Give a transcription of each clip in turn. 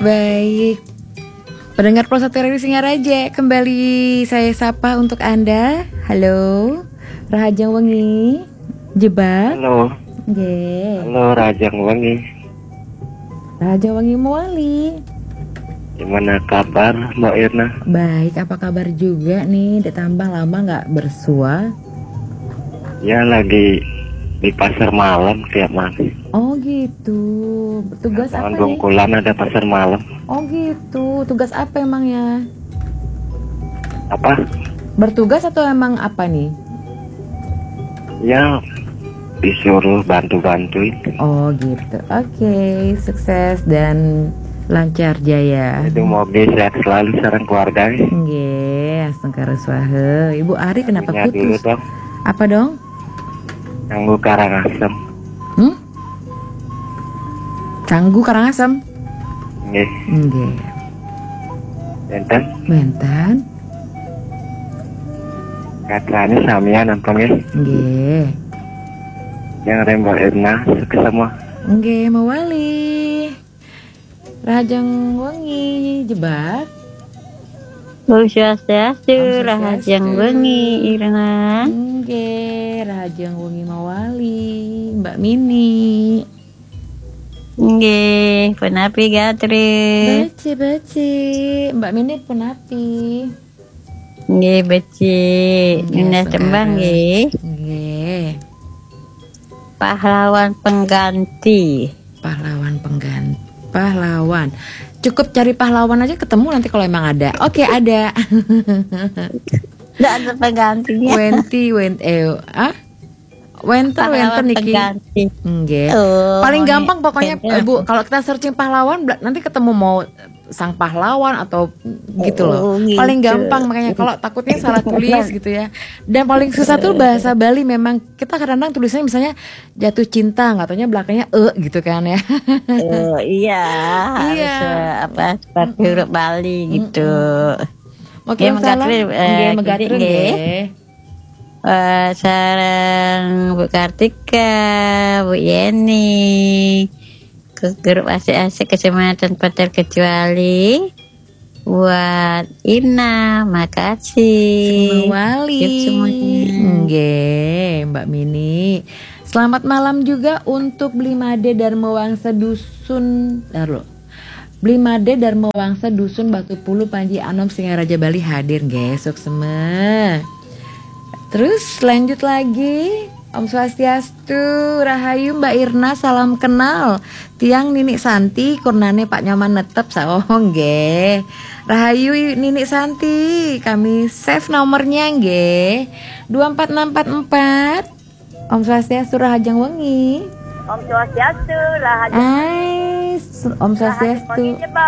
Baik, pendengar Pro 1 Radio Singaraja, kembali saya sapa untuk Anda. Halo, Rahajang Wengi Jebak. Halo. Nggih. Halo Rahajang Wengi. Rahajang Wengi Muali. Gimana kabar Mbak Irna? Baik, apa kabar juga nih? Ditambah lama nggak bersua. Ya lagi di pasar malam tiap malam. Oh gitu. Tugas apa nih? Bungkulan ada pasar malam. Oh gitu. Tugas apa emangnya? Apa? Bertugas atau emang apa nih? Ya disuruh bantu-bantuin. Oh gitu. Oke, sukses dan lancar jaya. Itu mobil sehat selalu sareng keluarga. Nggih, astengkara swaha. Ibu Ari kenapa Punya dulu putus? dong. Apa dong? Canggu Karangasem. Canggu Karangasem. Nggih. Nggih. Benten. Benten. Katranya samian ampun nggih. Nggih. Yang Mbak Irna sukses semua. Nggih, mawali. Rahajang Wengi Jebak. Om Swastiastu, Rahajang Wengi Irna. Nggih, Rahajang Wengi mawali, Mbak Mini. Nggih, penapi Gatri. Beci, Mbak Mini penapi. Nggih, beci. Nina tembang nggih. Nggih. Pahlawan pengganti. Pahlawan. Cukup cari pahlawan aja ketemu nanti kalau emang ada. Oke, ada. Nggak ada penggantinya. Wenter niki. Nggih. Paling gampang pokoknya Bu, kalau kita searching pahlawan nanti ketemu mau sang pahlawan atau gitu loh. Gitu. Paling gampang makanya kalau takutnya salah tulis gitu ya. Dan paling susah tuh bahasa Bali memang kita kadang-kadang tulisannya misalnya jatuh cinta, nggak taunya belakangnya gitu kan ya. Iya, harus seperti huruf Bali gitu. Oke, salam. Nggih, megatreun nggih. Sarang Bu Kartika, Bu Yeni, ke grup asik-asik Kecamatan Patar Kecuali, buat Ina, makasih. Wali. Nggih, Mbak Mini. Selamat malam juga untuk Blimade Dharma Wangsa Dusun. Blimade Dharma Wangsa Dusun Batu Pulu Panji Anom Singaraja Bali hadir nggih, sukses. Terus lanjut lagi. Om Swastiastu, Rahayu Mbak Irna, salam kenal. Tiang Nini Santi, kurnane Pak Nyoman netep saong nggih. Rahayu Nini Santi, kami save nomornya nggih. 24644. Om Swastiastu, Rahajang Wengi. Om Swastiastu, Rahajang. Om Swastiastu.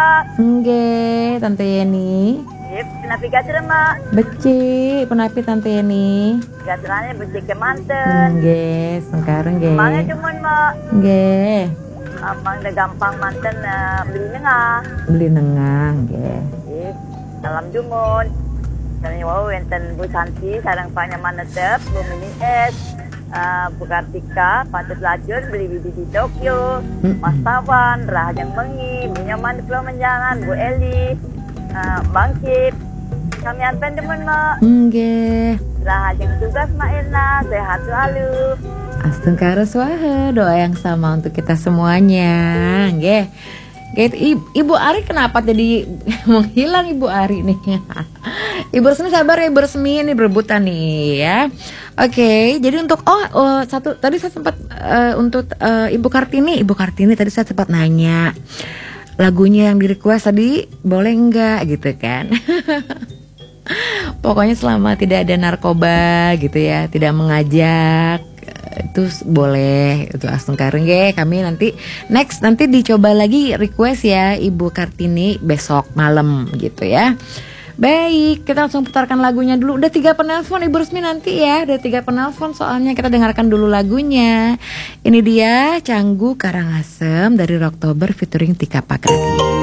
Nggih, Tante Yeni. Penapi Gatren Mak. Beci, penapi Tante Yeni. Gatrennya beci ke manten. Nggih, sekarang nggih. Mangnya cuman Mak. Nggih. Mang udah gampang manten beli nengah. Beli nengang nggih. Salam jumun. Karena wow enten Bu Santi sareng Pak Nyaman netep, Bu Mini S. Bu Kartika, Patut Lajun, beli bibi di Tokyo, Mas Tawan, Rahajang Wengi, Bu Nyaman di Pulau Menjangan, Bu Eli, Bangkit, kami anten demen Mak. Nggih. Rahajang tugas Mak Irna, sehat selalu. Astengkara swaha, doa yang sama untuk kita semuanya. Nggih. Ibu Ari kenapa jadi menghilang Ibu Ari nih? Ibu Resmi sabar ya, Ibu Resmi ini berebutan nih ya. Oke, jadi untuk satu tadi saya sempat untuk Ibu Kartini tadi saya sempat nanya lagunya yang di request tadi boleh enggak gitu kan. Pokoknya selama tidak ada narkoba gitu ya, tidak mengajak, itu boleh. Itu Astengkara nggih, kami nanti dicoba lagi request ya Ibu Kartini besok malam gitu ya. Baik, kita langsung putarkan lagunya dulu. Udah 3 penelpon Ibu Resmi nanti ya. Udah 3 penelpon soalnya kita dengarkan dulu lagunya. Ini dia Canggu Karangasem dari Rocktober featuring Tika Pakrati.